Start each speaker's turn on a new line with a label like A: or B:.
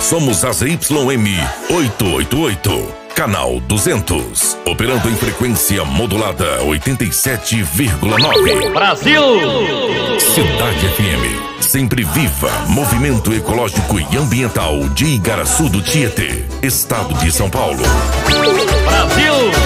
A: Nós somos a ZYM 888, canal 200, operando em frequência modulada 87,9.
B: Brasil!
A: Cidade FM, sempre viva, movimento ecológico e ambiental de Igaraçu do Tietê, estado de São Paulo.
B: Brasil!